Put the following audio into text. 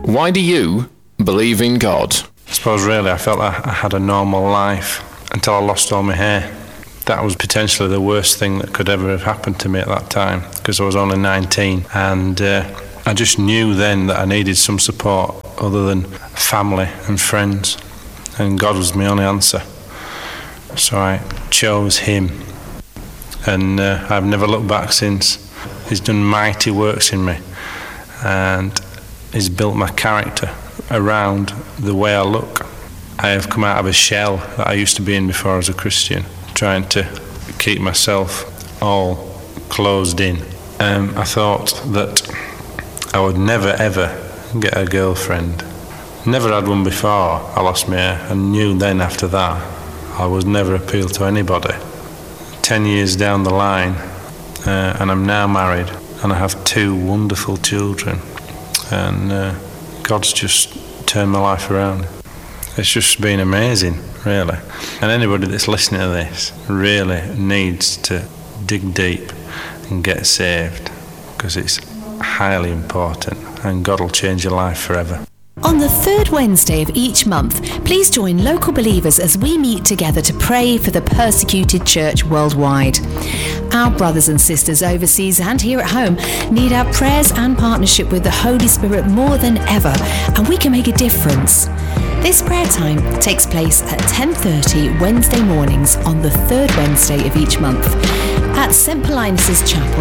Why do you believe in God? I suppose really I felt I had a normal life until I lost all my hair. That was potentially the worst thing that could ever have happened to me at that time, because I was only 19, and I just knew then that I needed some support other than family and friends, and God was my only answer. So I chose him, and I've never looked back since. He's done mighty works in me, and he's built my character around the way I look. I have come out of a shell that I used to be in before I was a Christian, trying to keep myself all closed in. I thought that I would never ever get a girlfriend. Never had one before I lost my hair, and knew then after that I would never appeal to anybody. 10 years down the line, and I'm now married, and I have 2 wonderful children, and God's just turned my life around. It's just been amazing, really. And anybody that's listening to this really needs to dig deep and get saved, because it's highly important, and God will change your life forever. On the third Wednesday of each month, please join local believers as we meet together to pray for the persecuted church worldwide. Our brothers and sisters overseas and here at home need our prayers and partnership with the Holy Spirit more than ever, and we can make a difference. This prayer time takes place at 10:30 Wednesday mornings on the third Wednesday of each month at St. Paulinus' Chapel,